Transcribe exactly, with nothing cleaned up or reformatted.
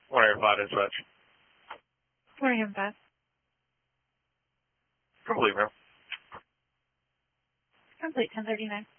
One Air five dispatch. Morning, M five. Complete, ma'am. Complete ten thirty-nine.